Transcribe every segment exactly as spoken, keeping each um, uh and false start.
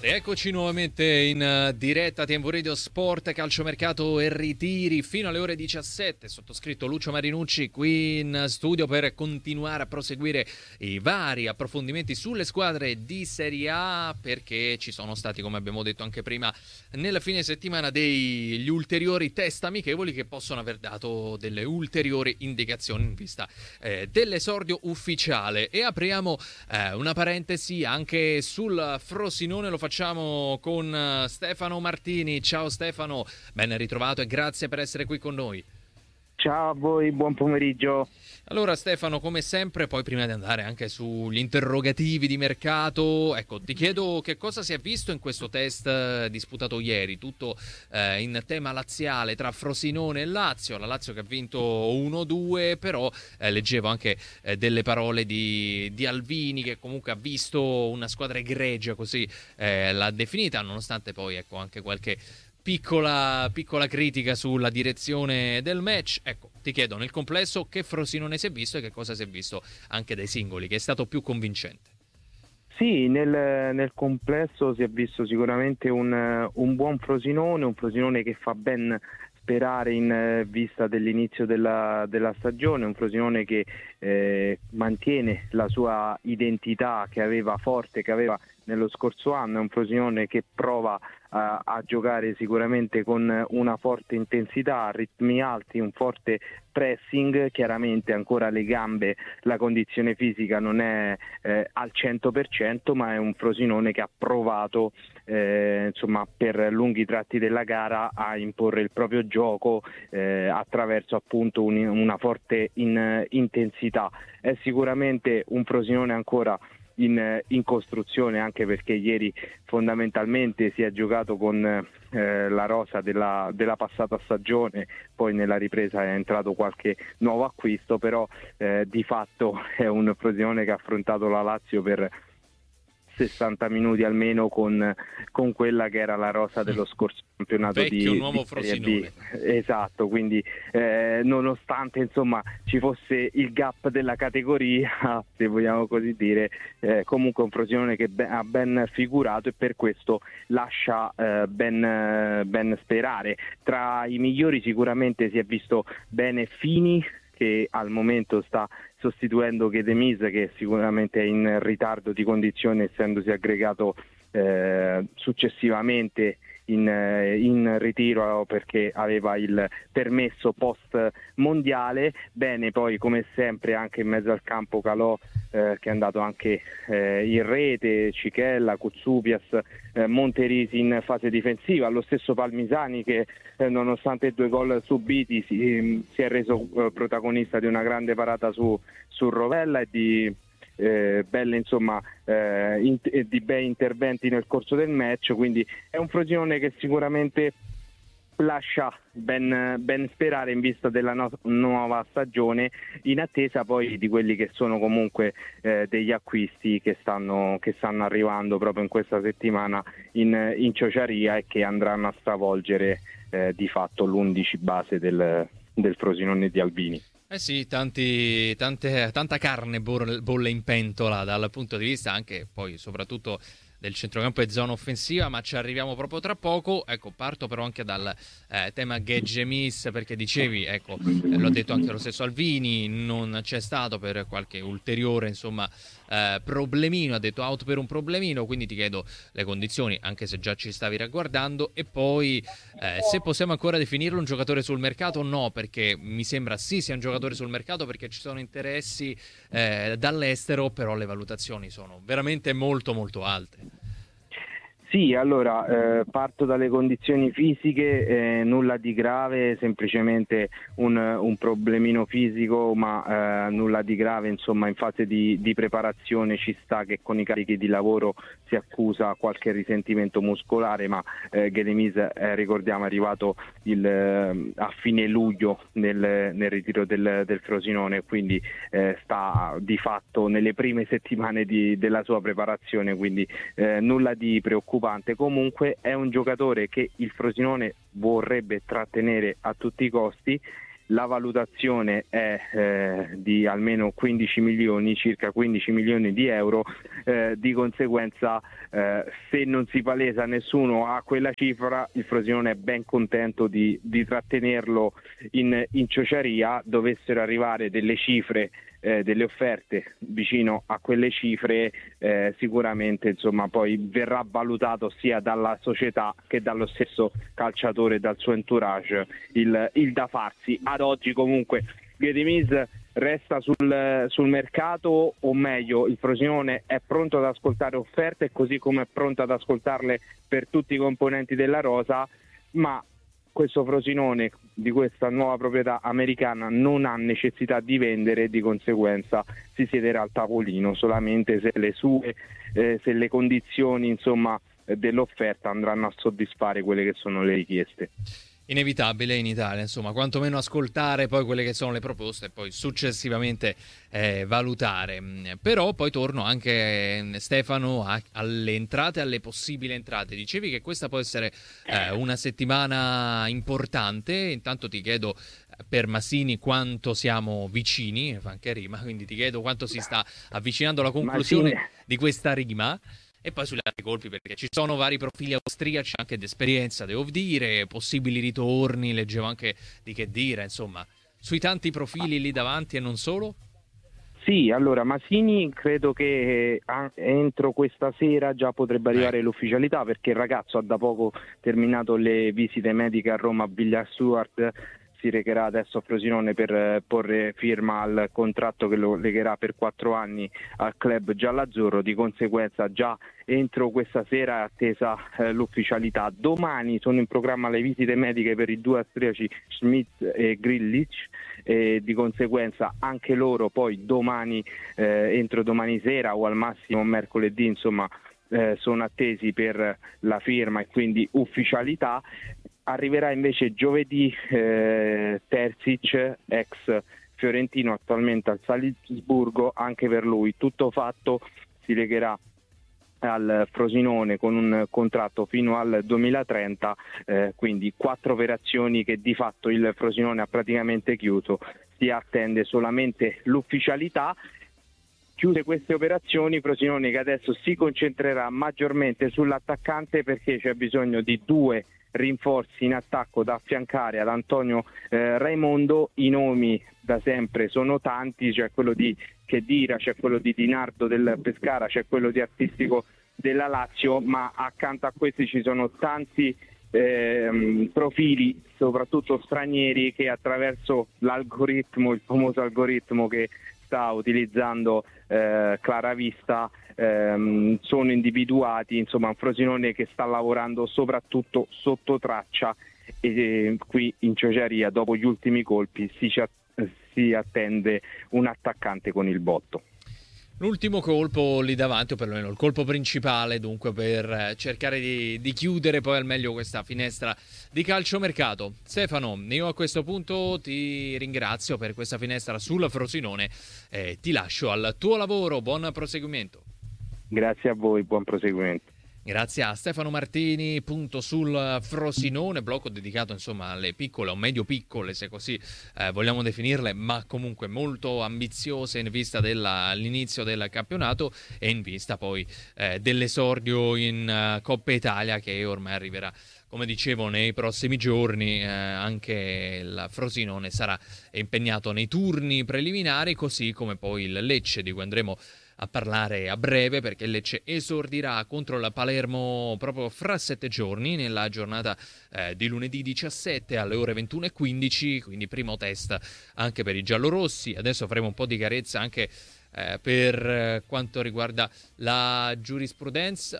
Eccoci nuovamente in uh, diretta Tempo Radio Sport, calciomercato e ritiri fino alle ore diciassette. Sottoscritto Lucio Marinucci qui in studio per continuare a proseguire i vari approfondimenti sulle squadre di Serie A, perché ci sono stati, come abbiamo detto anche prima, nella fine settimana degli ulteriori test amichevoli che possono aver dato delle ulteriori indicazioni in vista eh, dell'esordio ufficiale. E apriamo eh, una parentesi anche sul Frosinone, lo facciamo Facciamo con Stefano Martini. Ciao Stefano, ben ritrovato e grazie per essere qui con noi. Ciao a voi, buon pomeriggio. Allora Stefano, come sempre, poi prima di andare anche sugli interrogativi di mercato, ecco, ti chiedo che cosa si è visto in questo test eh, disputato ieri, tutto eh, in tema laziale tra Frosinone e Lazio, la Lazio che ha vinto uno due, però eh, leggevo anche eh, delle parole di, di Alvini, che comunque ha visto una squadra egregia, così eh, l'ha definita, nonostante poi ecco anche qualche Piccola, piccola critica sulla direzione del match. Ecco, ti chiedo nel complesso che Frosinone si è visto e che cosa si è visto anche dai singoli, che è stato più convincente. Sì, nel, nel complesso si è visto sicuramente un, un buon Frosinone, un Frosinone che fa ben sperare in vista dell'inizio della, della stagione, un Frosinone che eh, mantiene la sua identità che aveva forte, che aveva nello scorso anno, è un Frosinone che prova a, a giocare sicuramente con una forte intensità, a ritmi alti, un forte pressing. Chiaramente ancora le gambe, la condizione fisica non è eh, al cento per cento, ma è un Frosinone che ha provato eh, insomma per lunghi tratti della gara a imporre il proprio gioco eh, attraverso appunto un, una forte in, intensità. È sicuramente un Frosinone ancora In, in costruzione, anche perché ieri fondamentalmente si è giocato con eh, la rosa della, della passata stagione, poi nella ripresa è entrato qualche nuovo acquisto, però eh, di fatto è un Frosinone che ha affrontato la Lazio per sessanta minuti almeno con, con quella che era la rosa dello scorso campionato Vecchio di, nuovo di Serie Frosinone. B. Esatto, quindi eh, nonostante insomma ci fosse il gap della categoria, se vogliamo così dire, eh, comunque un Frosinone che ben, ha ben figurato e per questo lascia eh, ben, ben sperare. Tra i migliori sicuramente si è visto bene Fini, che al momento sta sostituendo Kedemis, che sicuramente è in ritardo di condizione essendosi aggregato eh, successivamente in, in ritiro perché aveva il permesso post mondiale. Bene, poi come sempre anche in mezzo al campo Calò eh, che è andato anche eh, in rete, Cichella, Kutsupias, eh, Monterisi in fase difensiva, lo stesso Palmisani che eh, nonostante due gol subiti si, si è reso eh, protagonista di una grande parata su, su Rovella e di Eh, belle insomma eh, in, eh, di bei interventi nel corso del match, quindi è un Frosinone che sicuramente lascia ben, ben sperare in vista della no- nuova stagione, in attesa poi di quelli che sono comunque eh, degli acquisti che stanno, che stanno arrivando proprio in questa settimana in, in Ciociaria e che andranno a stravolgere eh, di fatto l'undici base del, del Frosinone di Alvini. Eh sì, tanti, tante, tanta carne bolle in pentola dal punto di vista anche poi soprattutto del centrocampo e zona offensiva, ma ci arriviamo proprio tra poco. Ecco, parto però anche dal eh, tema Gedgemis, perché dicevi, ecco, eh, l'ho detto anche lo stesso Alvini, non c'è stato per qualche ulteriore, insomma, eh, problemino, ha detto out per un problemino, quindi ti chiedo le condizioni, anche se già ci stavi ragguardando, e poi eh, se possiamo ancora definirlo un giocatore sul mercato, no, perché mi sembra sì sia un giocatore sul mercato perché ci sono interessi eh, dall'estero, però le valutazioni sono veramente molto molto alte. Sì, allora eh, parto dalle condizioni fisiche, eh, nulla di grave, semplicemente un, un problemino fisico, ma eh, nulla di grave, insomma in fase di, di preparazione ci sta che con i carichi di lavoro si accusa qualche risentimento muscolare, ma eh, Geddemis eh, ricordiamo è arrivato il, eh, a fine luglio nel, nel ritiro del, del Frosinone, quindi eh, sta di fatto nelle prime settimane di, della sua preparazione, quindi eh, nulla di preoccupante. Comunque è un giocatore che il Frosinone vorrebbe trattenere a tutti i costi. la valutazione è eh, di almeno quindici milioni, circa quindici milioni di euro, eh, di conseguenza eh, se non si palesa nessuno a quella cifra, il Frosinone è ben contento di, di trattenerlo in, in ciociaria. Dovessero arrivare delle cifre, eh, delle offerte vicino a quelle cifre, eh, sicuramente insomma poi verrà valutato sia dalla società che dallo stesso calciatore e dal suo entourage il, il da farsi. Ad oggi comunque Gedimiz resta sul, sul mercato, o meglio il Frosinone è pronto ad ascoltare offerte, così come è pronto ad ascoltarle per tutti i componenti della rosa, ma questo Frosinone di questa nuova proprietà americana non ha necessità di vendere e di conseguenza si siederà al tavolino solamente se le sue eh, se le condizioni insomma dell'offerta andranno a soddisfare quelle che sono le richieste. Inevitabile in Italia, insomma, quantomeno ascoltare poi quelle che sono le proposte e poi successivamente eh, valutare. Però poi torno anche, Stefano, a, alle entrate, alle possibili entrate. Dicevi che questa può essere eh, una settimana importante. Intanto ti chiedo per Masini quanto siamo vicini, fa anche rima, quindi ti chiedo quanto si sta avvicinando alla conclusione Masini di questa rima. E poi sugli altri colpi, perché ci sono vari profili austriaci anche d'esperienza, devo dire, possibili ritorni, leggevo anche di che dire, insomma, sui tanti profili lì davanti e non solo. Sì, allora Masini credo che entro questa sera già potrebbe arrivare eh. l'ufficialità, perché il ragazzo ha da poco terminato le visite mediche a Roma a Villa Stuart. Si recherà adesso a Frosinone per porre firma al contratto che lo legherà per quattro anni al club giall'azzurro. Di conseguenza già entro questa sera è attesa eh, l'ufficialità. Domani sono in programma le visite mediche per i due austriaci Schmidt e Grillich, e di conseguenza anche loro poi domani, eh, entro domani sera o al massimo mercoledì, insomma eh, sono attesi per la firma e quindi ufficialità. Arriverà invece giovedì eh, Terzic, ex fiorentino, attualmente al Salisburgo, anche per lui tutto fatto, si legherà al Frosinone con un contratto fino al duemilatrenta, eh, quindi quattro operazioni che di fatto il Frosinone ha praticamente chiuso, si attende solamente l'ufficialità. Chiuse queste operazioni, Frosinone che adesso si concentrerà maggiormente sull'attaccante, perché c'è bisogno di due rinforzi in attacco da affiancare ad Antonio eh, Raimondo. I nomi da sempre sono tanti, c'è quello di Khedira, c'è quello di Di Nardo del Pescara, c'è quello di Artistico della Lazio, ma accanto a questi ci sono tanti eh, profili, soprattutto stranieri, che attraverso l'algoritmo, il famoso algoritmo che sta utilizzando eh, Claravista, ehm, sono individuati. Insomma, un Frosinone che sta lavorando soprattutto sotto traccia, e eh, qui in ciociaria dopo gli ultimi colpi si, si attende un attaccante con il botto. L'ultimo colpo lì davanti, o perlomeno il colpo principale, dunque, per cercare di, di chiudere poi al meglio questa finestra di calciomercato. Stefano, io a questo punto ti ringrazio per questa finestra sulla Frosinone e ti lascio al tuo lavoro. Buon proseguimento. Grazie a voi, buon proseguimento. Grazie a Stefano Martini, punto sul Frosinone, blocco dedicato insomma alle piccole o medio piccole, se così eh, vogliamo definirle, ma comunque molto ambiziose in vista dell'inizio del campionato e in vista poi eh, dell'esordio in uh, Coppa Italia, che ormai arriverà, come dicevo, nei prossimi giorni. Eh, anche il Frosinone sarà impegnato nei turni preliminari, così come poi il Lecce, di cui andremo a parlare a breve, perché il Lecce esordirà contro la Palermo proprio fra sette giorni, nella giornata eh, di lunedì diciassette alle ore ventuno e quindici, quindi primo test anche per i giallorossi. Adesso faremo un po' di chiarezza anche eh, per eh, quanto riguarda la giurisprudenza.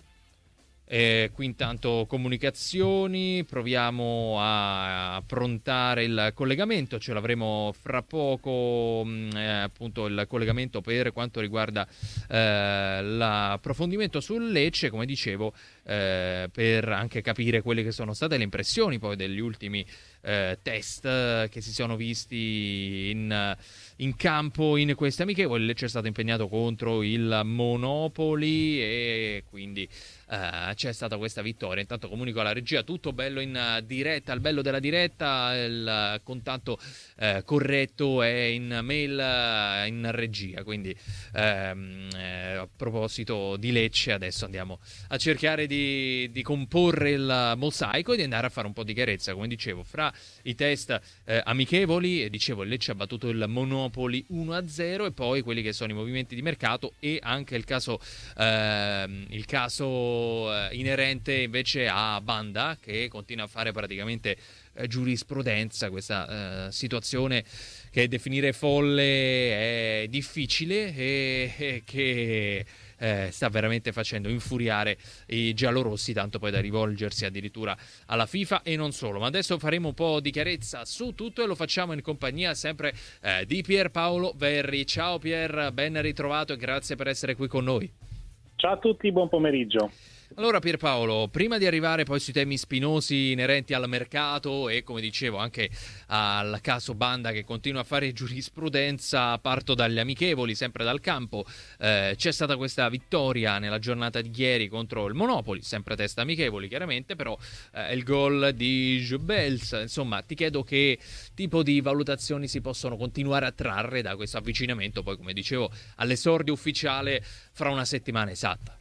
E qui intanto comunicazioni, proviamo a approntare il collegamento, ce l'avremo fra poco, eh, appunto il collegamento per quanto riguarda eh, l'approfondimento sul Lecce, come dicevo, eh, per anche capire quelle che sono state le impressioni poi degli ultimi eh, test eh, che si sono visti in, in campo in queste amichevoli. Lecce è stato impegnato contro il Monopoli e quindi Uh, c'è stata questa vittoria. Intanto comunico alla regia, tutto bello in uh, diretta, il bello della diretta, il uh, contatto uh, corretto è in mail uh, in regia, quindi um, eh, a proposito di Lecce adesso andiamo a cercare di, di comporre il mosaico e di andare a fare un po' di chiarezza, come dicevo, fra i test eh, amichevoli, e dicevo il Lecce ha battuto il Monopoli uno a zero, e poi quelli che sono i movimenti di mercato e anche il caso eh, il caso inerente invece a Banda, che continua a fare praticamente eh, giurisprudenza. Questa eh, situazione che definire folle è difficile e, e che eh, sta veramente facendo infuriare i giallorossi, tanto poi da rivolgersi addirittura alla FIFA e non solo. Ma adesso faremo un po' di chiarezza su tutto e lo facciamo in compagnia sempre eh, di Pierpaolo Verri. Ciao Pier, ben ritrovato e grazie per essere qui con noi. Ciao a tutti, buon pomeriggio. Allora Pierpaolo, prima di arrivare poi sui temi spinosi inerenti al mercato e come dicevo anche al caso Banda che continua a fare giurisprudenza, parto dagli amichevoli, sempre dal campo. Eh, c'è stata questa vittoria nella giornata di ieri contro il Monopoli, sempre testa amichevoli chiaramente, però eh, il gol di Jubels. Insomma, ti chiedo che tipo di valutazioni si possono continuare a trarre da questo avvicinamento, poi come dicevo all'esordio ufficiale fra una settimana esatta.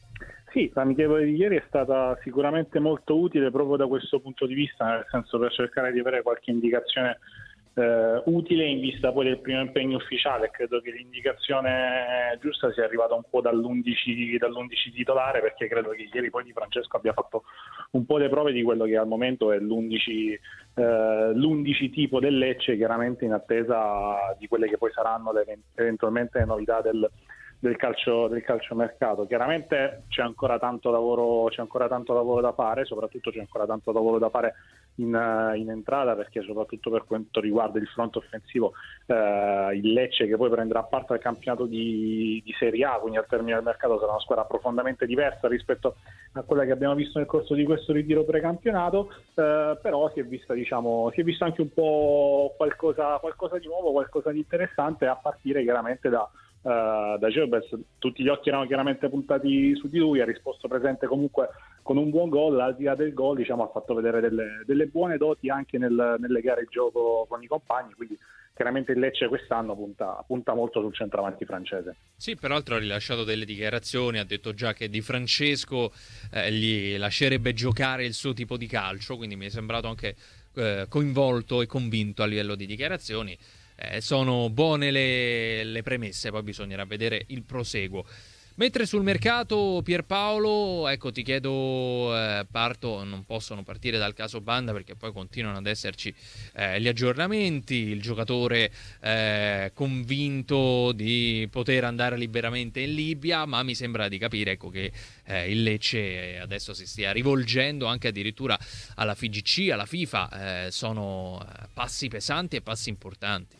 Sì, l'amichevole di ieri è stata sicuramente molto utile proprio da questo punto di vista, nel senso per cercare di avere qualche indicazione eh, utile in vista poi del primo impegno ufficiale. Credo che l'indicazione giusta sia arrivata un po' dall'undici, dall'undici titolare, perché credo che ieri poi Di Francesco abbia fatto un po' le prove di quello che al momento è l'undici, eh, l'undici tipo del Lecce, chiaramente in attesa di quelle che poi saranno le, eventualmente le novità del del calcio del calciomercato. Chiaramente c'è ancora tanto lavoro c'è ancora tanto lavoro da fare, soprattutto c'è ancora tanto lavoro da fare in, in entrata, perché soprattutto per quanto riguarda il fronte offensivo eh, il Lecce, che poi prenderà parte al campionato di, di Serie A, quindi al termine del mercato sarà una squadra profondamente diversa rispetto a quella che abbiamo visto nel corso di questo ritiro precampionato, eh, però si è vista diciamo si è visto anche un po' qualcosa, qualcosa di nuovo, qualcosa di interessante, a partire chiaramente da Uh, da Jobers. Tutti gli occhi erano chiaramente puntati su di lui, ha risposto presente comunque con un buon gol. Al di là del gol, diciamo, ha fatto vedere delle, delle buone doti anche nel, nelle gare di gioco con i compagni, quindi chiaramente il Lecce quest'anno punta, punta molto sul centravanti francese. Sì, peraltro ha rilasciato delle dichiarazioni, ha detto già che Di Francesco eh, gli lascerebbe giocare il suo tipo di calcio, quindi mi è sembrato anche eh, coinvolto e convinto a livello di dichiarazioni. Eh, sono buone le, le premesse, poi bisognerà vedere il proseguo. Mentre sul mercato, Pierpaolo, ecco, ti chiedo, eh, parto, non possono partire dal caso Banda perché poi continuano ad esserci eh, gli aggiornamenti, il giocatore eh, convinto di poter andare liberamente in Libia, ma mi sembra di capire, ecco, che eh, il Lecce adesso si stia rivolgendo anche addirittura alla F I G C, alla FIFA, eh, sono passi pesanti e passi importanti.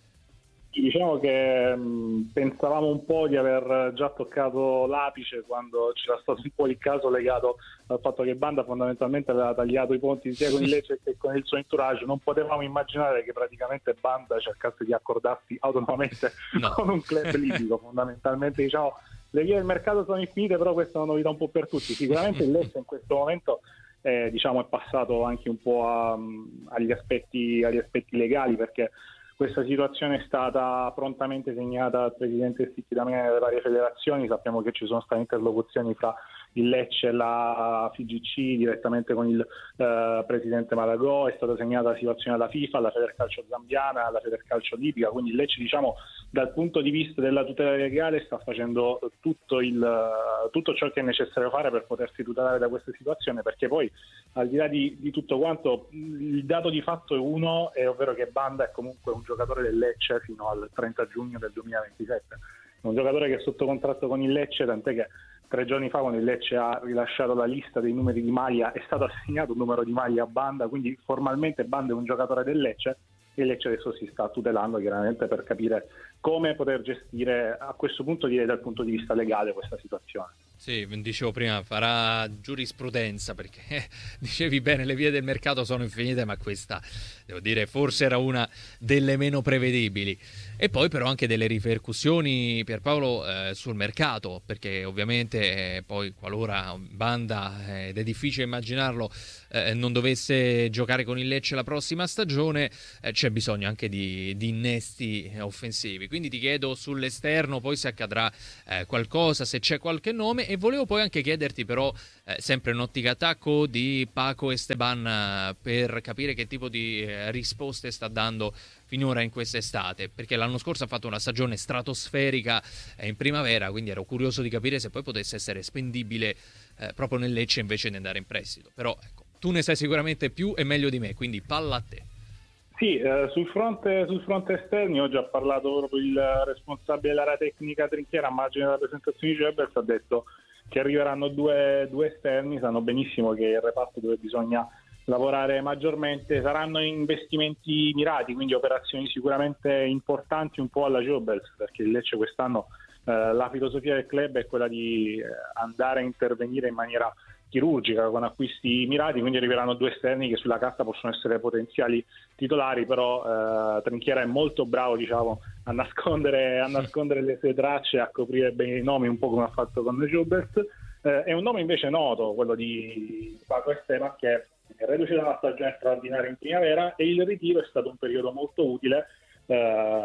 Diciamo che mh, pensavamo un po' di aver già toccato l'apice quando c'era stato un po' il caso legato al fatto che Banda fondamentalmente aveva tagliato i ponti sia con il Lecce che con il suo entourage. Non potevamo immaginare che praticamente Banda cercasse di accordarsi autonomamente no. con un club libico. Fondamentalmente, diciamo, le vie del mercato sono infinite, però questa è una novità un po' per tutti. Sicuramente il Lecce in questo momento eh, diciamo, è passato anche un po' a, agli aspetti, agli aspetti legali, perché questa situazione è stata prontamente segnata al presidente Sticchi Damiani delle varie federazioni. Sappiamo che ci sono state interlocuzioni fra il Lecce e la F I G C direttamente con il eh, presidente Malagò, è stata segnata la situazione alla FIFA, alla Federcalcio zambiana, alla Federcalcio libica, quindi il Lecce, diciamo, dal punto di vista della tutela legale sta facendo tutto, il, tutto ciò che è necessario fare per potersi tutelare da questa situazione, perché poi al di là di, di tutto quanto il dato di fatto è uno, è ovvero che Banda è comunque un giocatore del Lecce fino al trenta giugno del duemilaventisette, è un giocatore che è sotto contratto con il Lecce, tant'è che tre giorni fa, quando il Lecce ha rilasciato la lista dei numeri di maglia, è stato assegnato un numero di maglia a Banda, quindi formalmente Banda è un giocatore del Lecce e il Lecce adesso si sta tutelando chiaramente per capire come poter gestire, a questo punto direi dal punto di vista legale, questa situazione. Sì, dicevo prima, farà giurisprudenza perché eh, dicevi bene, le vie del mercato sono infinite, ma questa, devo dire, forse era una delle meno prevedibili. E poi però anche delle ripercussioni, Pierpaolo, eh, sul mercato, perché ovviamente eh, poi qualora Banda, eh, ed è difficile immaginarlo, eh, non dovesse giocare con il Lecce la prossima stagione, eh, c'è bisogno anche di, di innesti offensivi. Quindi ti chiedo sull'esterno poi se accadrà eh, qualcosa, se c'è qualche nome, e volevo poi anche chiederti però, eh, sempre in ottica attacco, di Paco Esteban, eh, per capire che tipo di eh, risposte sta dando finora in quest'estate, perché l'anno scorso ha fatto una stagione stratosferica eh, in primavera, quindi ero curioso di capire se poi potesse essere spendibile eh, proprio nel Lecce invece di andare in prestito. Però ecco, tu ne sai sicuramente più e meglio di me, quindi palla a te. Sì, eh, sul fronte, sul fronte esterni oggi ha parlato proprio il responsabile dell'area tecnica Trinchiera, a margine della presentazione di Goebbels, ha detto che arriveranno due, due esterni, sanno benissimo che il reparto dove bisogna lavorare maggiormente saranno investimenti mirati, quindi operazioni sicuramente importanti un po' alla Goebbels, perché il Lecce quest'anno eh, la filosofia del club è quella di eh, andare a intervenire in maniera chirurgica con acquisti mirati, quindi arriveranno due esterni che sulla carta possono essere potenziali titolari, però eh, Trinchiera è molto bravo, diciamo, a nascondere, a nascondere le sue tracce, a coprire bene i nomi, un po' come ha fatto con Goebbels. Eh, è un nome invece noto, quello di Paco Esteban, che è reduce da una stagione straordinaria in primavera, e il ritiro è stato un periodo molto utile eh,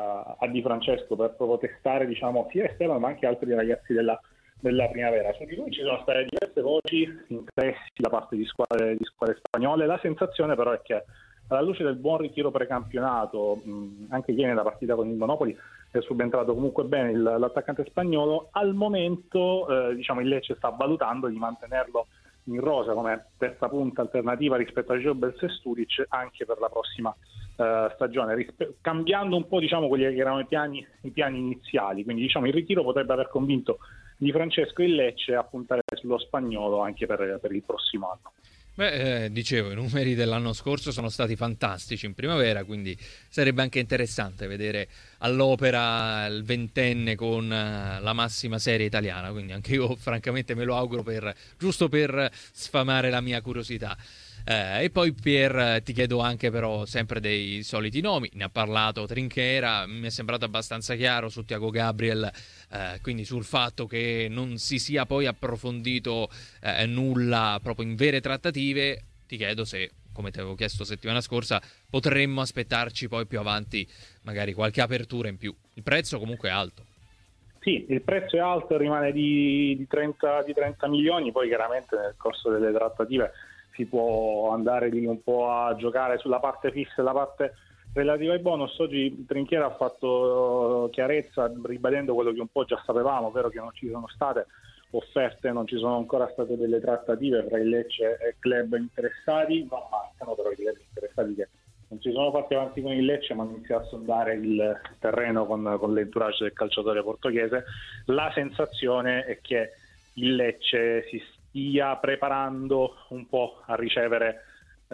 a Di Francesco per proprio testare, diciamo, sia Esteban ma anche altri ragazzi della della primavera. Su di lui ci sono state diverse voci, interessi da parte di squadre, di squadre spagnole. La sensazione però è che alla luce del buon ritiro precampionato, mh, anche ieri nella partita con il Monopoli è subentrato comunque bene il, l'attaccante spagnolo, al momento eh, diciamo il Lecce sta valutando di mantenerlo in rosa come terza punta alternativa rispetto a Goebbels e Sturic anche per la prossima eh, stagione, rispe- cambiando un po', diciamo, quelli che erano i piani, i piani iniziali. Quindi, diciamo, il ritiro potrebbe aver convinto Di Francesco il Lecce a puntare sullo spagnolo anche per, per il prossimo anno. Beh, eh, dicevo, i numeri dell'anno scorso sono stati fantastici in primavera, quindi sarebbe anche interessante vedere all'opera il ventenne con uh, la massima serie italiana, quindi anche io francamente me lo auguro, per, giusto per sfamare la mia curiosità. Eh, e poi Pier, ti chiedo anche però sempre dei soliti nomi, ne ha parlato Trinchera, mi è sembrato abbastanza chiaro su Thiago Gabriel, eh, quindi sul fatto che non si sia poi approfondito eh, nulla proprio in vere trattative. Ti chiedo se, come ti avevo chiesto settimana scorsa, potremmo aspettarci poi più avanti magari qualche apertura in più. Il prezzo comunque è alto. Sì, il prezzo è alto, rimane di, di, trenta, di trenta milioni, poi chiaramente nel corso delle trattative si può andare lì un po' a giocare sulla parte fissa e la parte relativa ai bonus. Oggi Trinchiera ha fatto chiarezza ribadendo quello che un po' già sapevamo, ovvero che non ci sono state offerte, non ci sono ancora state delle trattative tra il Lecce e club interessati, non mancano però i club interessati che non si sono fatti avanti con il Lecce, ma hanno iniziato a sondare il terreno con, con l'entourage del calciatore portoghese. La sensazione è che il Lecce si stia preparando un po' a ricevere eh,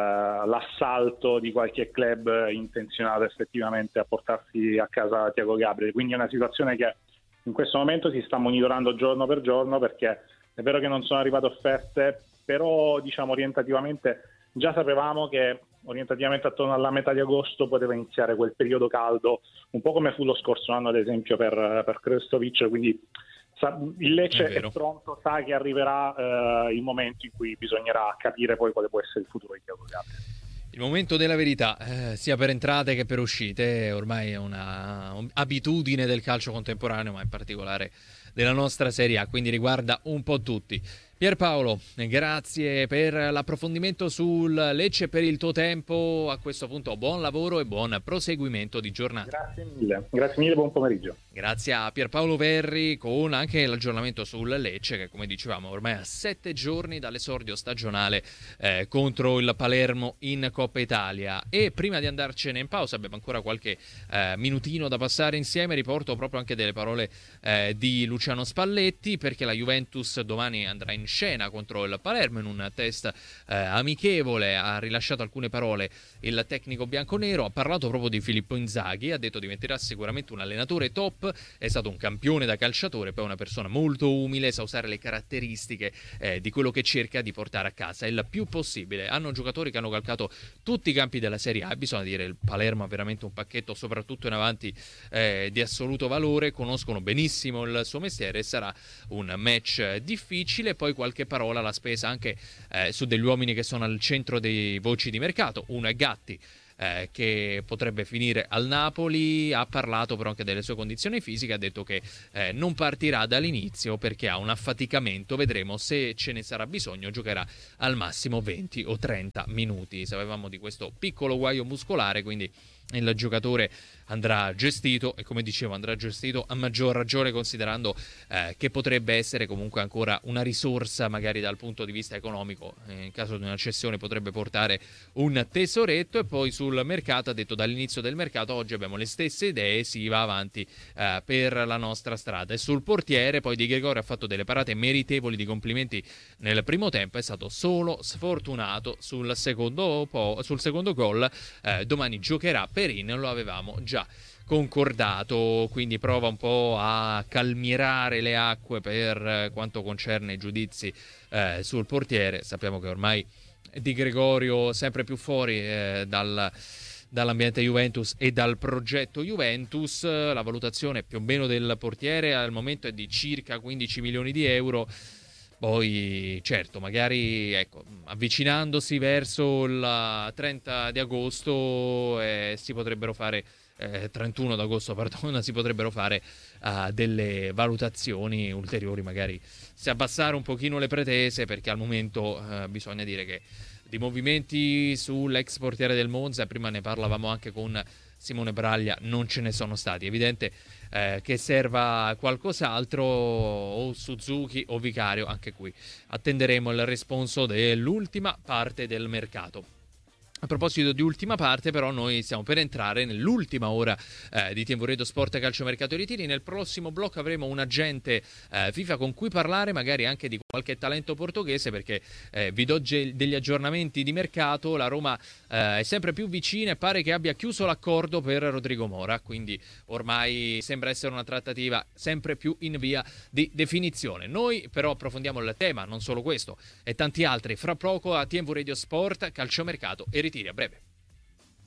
l'assalto di qualche club intenzionato effettivamente a portarsi a casa Thiago Gabriel. Quindi è una situazione che in questo momento si sta monitorando giorno per giorno, perché è vero che non sono arrivate offerte, però diciamo orientativamente già sapevamo che orientativamente attorno alla metà di agosto poteva iniziare quel periodo caldo, un po' come fu lo scorso anno ad esempio per, per Krstovic, quindi il Lecce è, è pronto, sa che arriverà eh, il momento in cui bisognerà capire poi quale può essere il futuro di Thiago Gabriel. Il momento della verità, eh, sia per entrate che per uscite, ormai è una abitudine del calcio contemporaneo, ma in particolare della nostra Serie A, quindi riguarda un po' tutti. Pierpaolo, grazie per l'approfondimento sul Lecce e per il tuo tempo. A questo punto buon lavoro e buon proseguimento di giornata. Grazie mille, grazie mille, buon pomeriggio. Grazie a Pierpaolo Verri con anche l'aggiornamento sul Lecce che, come dicevamo, ormai a sette giorni dall'esordio stagionale eh, contro il Palermo in Coppa Italia. E prima di andarcene in pausa, abbiamo ancora qualche eh, minutino da passare insieme, riporto proprio anche delle parole eh, di Luciano Spalletti, perché la Juventus domani andrà in scena contro il Palermo in un test eh, amichevole. Ha rilasciato alcune parole il tecnico bianconero, ha parlato proprio di Filippo Inzaghi, ha detto diventerà sicuramente un allenatore top Cup, è stato un campione da calciatore, poi una persona molto umile, sa usare le caratteristiche eh, di quello che cerca di portare a casa il più possibile. Hanno giocatori che hanno calcato tutti i campi della Serie A, bisogna dire il Palermo ha veramente un pacchetto, soprattutto in avanti, eh, di assoluto valore, conoscono benissimo il suo mestiere e sarà un match difficile. Poi qualche parola alla spesa anche eh, su degli uomini che sono al centro dei voci di mercato. Uno è Gatti, Eh, che potrebbe finire al Napoli, ha parlato però anche delle sue condizioni fisiche, ha detto che eh, non partirà dall'inizio perché ha un affaticamento, vedremo se ce ne sarà bisogno, giocherà al massimo venti o trenta minuti. Sapevamo di questo piccolo guaio muscolare, quindi il giocatore andrà gestito e, come dicevo, andrà gestito a maggior ragione considerando eh, che potrebbe essere comunque ancora una risorsa magari dal punto di vista economico, eh, in caso di una cessione potrebbe portare un tesoretto. E poi sul mercato ha detto: dall'inizio del mercato oggi abbiamo le stesse idee, si va avanti eh, per la nostra strada. E sul portiere poi Di Gregorio ha fatto delle parate meritevoli di complimenti nel primo tempo, è stato solo sfortunato sul secondo, po- sul secondo gol. Eh, domani giocherà Perin, lo avevamo già concordato, quindi prova un po' a calmierare le acque per quanto concerne i giudizi eh, sul portiere. Sappiamo che ormai Di Gregorio sempre più fuori eh, dal, dall'ambiente Juventus e dal progetto Juventus. La valutazione più o meno del portiere al momento è di circa quindici milioni di euro. Poi certo, magari ecco, avvicinandosi verso il trenta di agosto eh, si potrebbero fare eh, trentuno d'agosto, pardon, si potrebbero fare uh, delle valutazioni ulteriori, magari si abbassare un pochino le pretese, perché al momento uh, bisogna dire che di movimenti sull'ex portiere del Monza, prima ne parlavamo anche con Simone Braglia, non ce ne sono stati. È evidente eh, che serva qualcos'altro, o Suzuki o Vicario. Anche qui attenderemo il responso dell'ultima parte del mercato. A proposito di ultima parte, però, noi stiamo per entrare nell'ultima ora eh, di Tempo Radio Sport Calciomercato e Ritiri. Nel prossimo blocco avremo un agente eh, FIFA con cui parlare, magari anche di qualche talento portoghese, perché eh, vi do ge- degli aggiornamenti di mercato. La Roma eh, è sempre più vicina e pare che abbia chiuso l'accordo per Rodrigo Mora, quindi ormai sembra essere una trattativa sempre più in via di definizione. Noi però approfondiamo il tema, non solo questo, e tanti altri fra poco a Tempo Radio Sport Calciomercato e Ritiri. A breve.